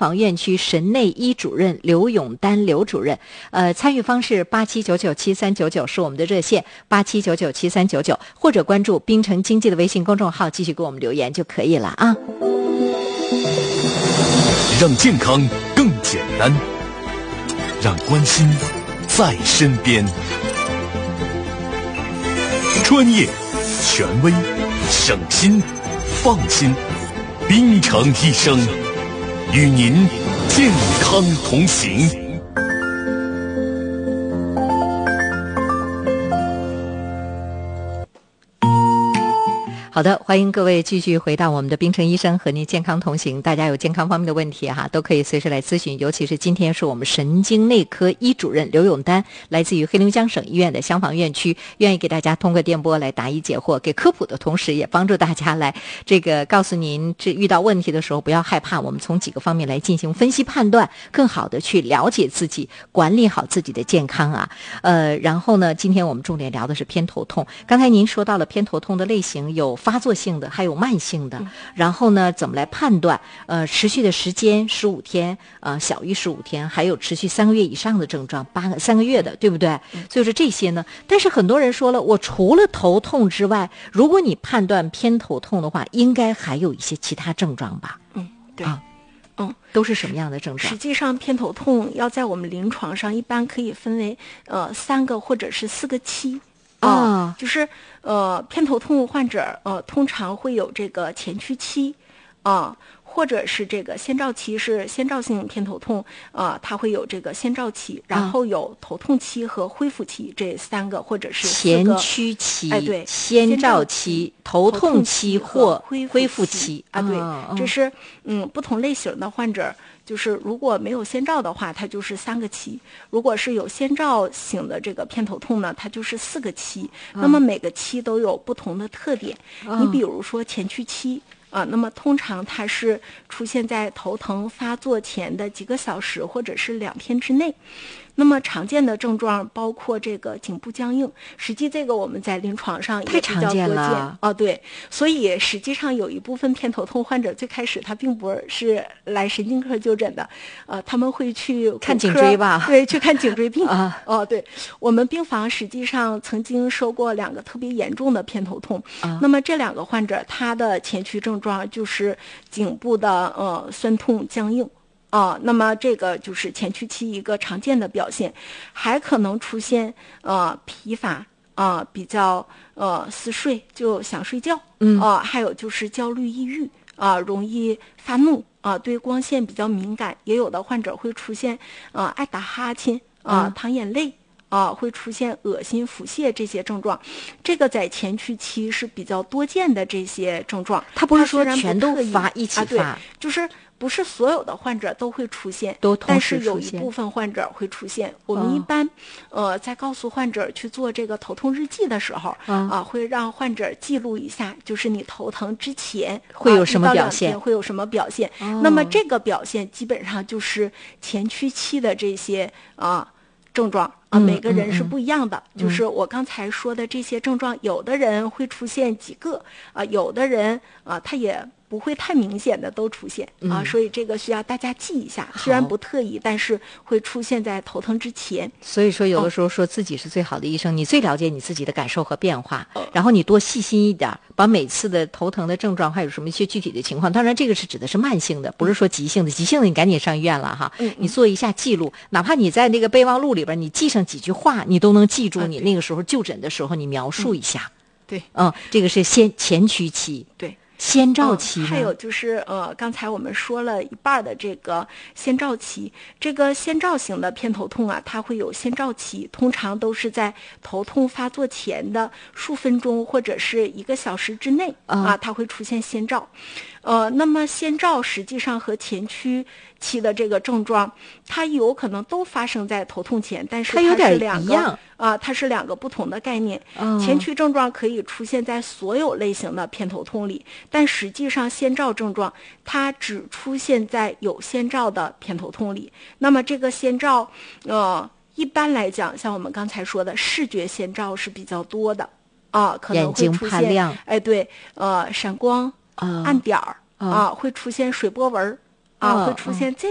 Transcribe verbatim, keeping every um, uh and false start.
房院区神内医主任刘永丹刘主任。呃，参与方式八七九九七三九九是我们的热线，八七九九七三九九，或者关注滨城经济的微信公众号，继续给我们留言就可以了啊。 让健康更简单，让关心在身边。专业、权威、省心、放心，滨城医生与您健康同行。 好的，欢迎各位继续回到我们的滨城医生和您健康同行。大家有健康方面的问题哈，都可以随时来咨询，尤其是今天是我们神经内科医主任刘永丹，来自于黑龙江省医院的厢房院区，愿意给大家通过电波来答疑解惑，给科普的同时也帮助大家来这个告诉您，这遇到问题的时候不要害怕，我们从几个方面来进行分析判断，更好的去了解自己，管理好自己的健康啊。呃，然后呢，今天我们重点聊的是偏头痛。刚才您说到了偏头痛的类型有发作性的，还有慢性的，然后呢，怎么来判断？呃，持续的时间十五天，呃，小于十五天，还有持续三个月以上的症状，八个三个月的，对不对？所以说这些呢，但是很多人说了，我除了头痛之外，如果你判断偏头痛的话，应该还有一些其他症状吧？ 嗯，对。 啊嗯， 都是什么样的症状？ 实际上，偏头痛要在我们临床上一般可以分为呃三个或者是四个期。啊、哦，就是呃偏头痛患者呃通常会有这个前驱期啊、呃，或者是这个先兆期是先兆性偏头痛啊、呃，它会有这个先兆期，然后有头痛期和恢复期这三个或者是四个前驱期， 哎对， 先兆期、头痛期或恢复期啊，对，哦、这是嗯不同类型的患者。就是如果没有先兆的话，它就是三个期；如果是有先兆型的这个偏头痛呢，它就是四个期。那么每个期都有不同的特点。你比如说前驱期啊，那么通常它是出现在头疼发作前的几个小时或者是两天之内。那么常见的症状包括这个颈部僵硬，实际这个我们在临床上也比较多见啊、哦。对，所以实际上有一部分偏头痛患者最开始他并不是来神经科就诊的，呃，他们会去看颈椎吧？ 对，去看颈椎病啊。 哦，对，我们病房实际上曾经收过两个特别严重的偏头痛， 啊、 那么这两个患者他的前驱症状就是颈部的呃酸痛僵硬。啊，那么这个就是前驱期一个常见的表现，还可能出现呃疲乏啊、呃，比较呃嗜睡，就想睡觉， 嗯啊、呃，还有就是焦虑抑郁啊、呃，容易发怒啊、呃，对光线比较敏感，也有的患者会出现啊、呃、爱打哈欠啊、呃、淌眼泪啊、呃，会出现恶心、腹泻这些症状，这个在前驱期是比较多见的这些症状。 它不是说全都发一起发， 啊、对，就是不是所有的患者都会出现， 都同时但是有一部分患者会出现。我们一般、哦、呃在告诉患者去做这个头痛日记的时候啊、 哦呃，会让患者记录一下，就是你头疼之前会有什么表现， 啊、会有什么表现、 哦。 那么这个表现基本上就是前驱期的这些啊。呃症状啊，每个人是不一样的、 嗯嗯。 就是我刚才说的这些症状，有的人会出现几个啊，有的人啊，他也不会太明显的都出现啊、 嗯， 所以这个需要大家记一下。虽然不特意，但是会出现在头疼之前。 所以说，有的时候说自己是最好的医生，哦、你最了解你自己的感受和变化，哦、然后你多细心一点，把每次的头疼的症状还有什么一些具体的情况，当然这个是指的是慢性的，不是说急性的。急性的你赶紧上医院了哈， 嗯、 你做一下记录，哪怕你在那个备忘录里边你记上几句话，你都能记住。你那个时候就诊的时候，你描述一下。 嗯、对， 嗯，这个是先前驱期。 对。 先兆期、 嗯、还有就是呃，刚才我们说了一半的这个先兆期，这个先兆型的偏头痛啊，它会有先兆期，通常都是在头痛发作前的数分钟或者是一个小时之内、嗯、啊，它会出现先兆。呃，那么先兆实际上和前驱期的这个症状，它有可能都发生在头痛前，但是它是两个啊、呃，它是两个不同的概念。 哦、 前驱症状可以出现在所有类型的偏头痛里，但实际上先兆症状它只出现在有先兆的偏头痛里。那么这个先兆，呃，一般来讲，像我们刚才说的视觉先兆是比较多的啊，可能会出现，哎，对，呃，闪光。 Uh, 暗点儿、 uh, 啊，会出现水波纹啊， uh, 会出现这